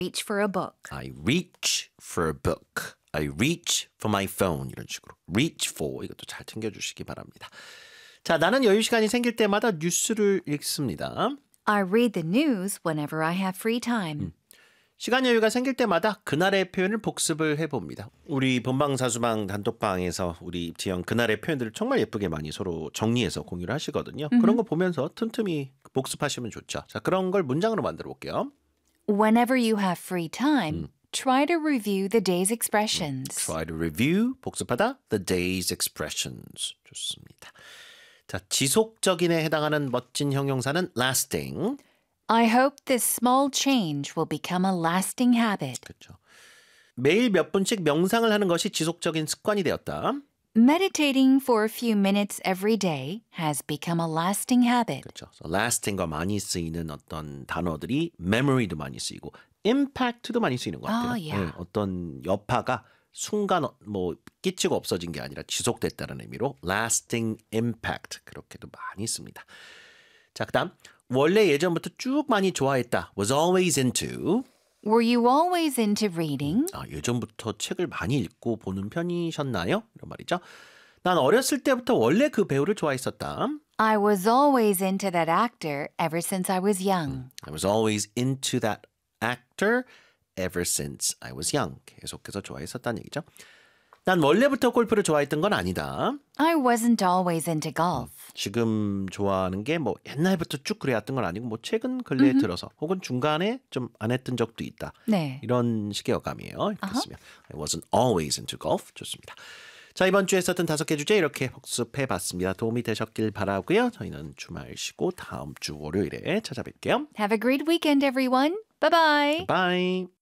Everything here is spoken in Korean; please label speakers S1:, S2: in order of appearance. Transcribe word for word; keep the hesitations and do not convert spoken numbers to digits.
S1: reach for a book.
S2: I reach for a book. I reach for my phone. 이런 식으로 reach for 이것도 잘 챙겨주시기 바랍니다. 자, 나는 여유 시간이 생길 때마다 뉴스를 읽습니다.
S1: I read the news whenever I have free time.
S2: 음. 시간 여유가 생길 때마다 그날의 표현을 복습을 해봅니다. 우리 본방사수방 단톡방에서 우리 입지영 그날의 표현들을 정말 예쁘게 많이 서로 정리해서 공유를 하시거든요.
S1: 음흠.
S2: 그런 거 보면서 틈틈이 복습하시면 좋죠. 자, 그런 걸 문장으로 만들어 볼게요.
S1: Whenever you have free time,
S2: 음.
S1: try to review the day's expressions.
S2: Try to review, 복습하다, the day's expressions. 좋습니다. 자, 지속적인에 해당하는 멋진 형용사는 lasting.
S1: I hope this small change will become a lasting habit.
S2: 그렇죠. 매일 몇 분씩 명상을 하는 것이 지속적인 습관이 되었다.
S1: Meditating for a few minutes every day has become a lasting habit.
S2: 그렇죠. So lasting과 많이 쓰이는 어떤 단어들이 memory도 많이 쓰이고 impact도 많이 쓰이는 것 같아요.
S1: 아, yeah.
S2: 네, 어떤 여파가 순간 뭐 끼치고 없어진 게 아니라 지속됐다는 의미로 lasting impact 그렇게도 많이 씁니다. 자, 그다음 원래 예전부터 쭉 많이 좋아했다. was always into.
S1: Were you always into reading?
S2: 아, 예전부터 책을 많이 읽고 보는 편이셨나요? 이런 말이죠. 난 어렸을 때부터 원래 그 배우를 좋아했었다.
S1: I was always into that actor ever since I was young.
S2: I was always into that actor ever since I was young. 계속해서 좋아했었다는 얘기죠. 난 원래부터 골프를 좋아했던 건 아니다.
S1: I wasn't always into golf.
S2: 지금 좋아하는 게 뭐 옛날부터 쭉 그래왔던 건 아니고 뭐 최근 근래에
S1: 음흠.
S2: 들어서 혹은 중간에 좀 안 했던 적도 있다.
S1: 네.
S2: 이런 식의 어감이에요. 이렇게
S1: 아하.
S2: 쓰면 I wasn't always into golf. 좋습니다. 자, 이번 주에 썼던 다섯 개 주제 이렇게 복습해봤습니다. 도움이 되셨길 바라고요. 저희는 주말 쉬고 다음 주 월요일에 찾아뵐게요.
S1: Have a great weekend, everyone. Bye-bye.
S2: Bye.